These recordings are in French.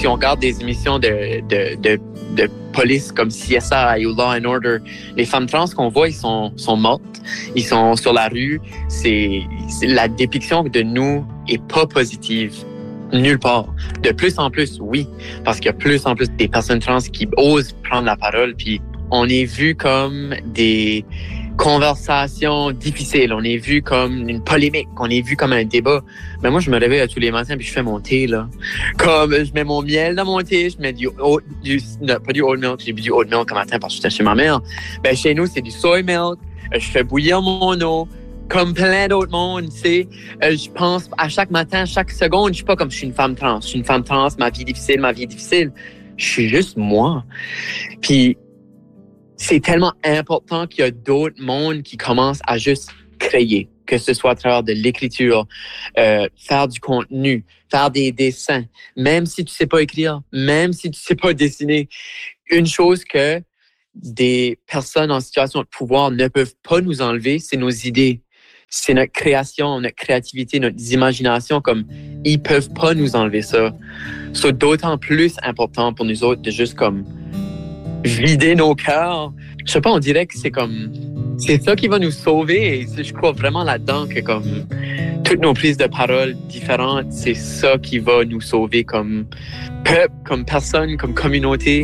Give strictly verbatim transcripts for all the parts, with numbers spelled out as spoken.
si on regarde des émissions de, de, de, de police comme C S I ou Law and Order, les femmes trans qu'on voit, ils sont, sont mortes, ils sont sur la rue. C'est, c'est la dépiction de nous est pas positive. Nulle part. De plus en plus, oui, parce qu'il y a plus en plus des personnes trans qui osent prendre la parole, puis on est vu comme des conversations difficiles, on est vu comme une polémique, on est vu comme un débat. Mais moi, je me réveille à tous les matins puis je fais mon thé, là. Comme je mets mon miel dans mon thé, je mets du oat, du, non, pas du oat milk, j'ai bu du oat milk un matin parce que j'étais chez ma mère. Ben, chez nous, c'est du soy milk. Je fais bouillir mon eau. Comme plein d'autres mondes, tu sais. Euh, je pense à chaque matin, chaque seconde, je suis pas comme je suis une femme trans. Je suis une femme trans, ma vie est difficile, ma vie est difficile. Je suis juste moi. Puis, c'est tellement important qu'il y a d'autres mondes qui commencent à juste créer, que ce soit à travers de l'écriture, euh, faire du contenu, faire des dessins, même si tu sais pas écrire, même si tu sais pas dessiner. Une chose que des personnes en situation de pouvoir ne peuvent pas nous enlever, c'est nos idées. C'est notre création, notre créativité, notre imagination, comme ils peuvent pas nous enlever ça. C'est d'autant plus important pour nous autres de juste comme vider nos cœurs. Je sais pas, on dirait que c'est comme c'est ça qui va nous sauver et je crois vraiment là-dedans que comme toutes nos prises de parole différentes, c'est ça qui va nous sauver comme peuple, comme personne, comme communauté.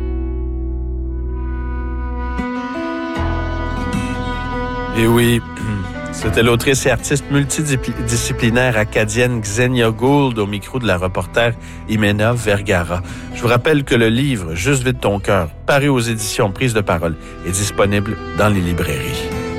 Et oui, c'était l'autrice et artiste multidisciplinaire acadienne Xenia Gould au micro de la reporter Imena Vergara. Je vous rappelle que le livre « Juste vide ton cœur », paru aux éditions Prise de parole, est disponible dans les librairies.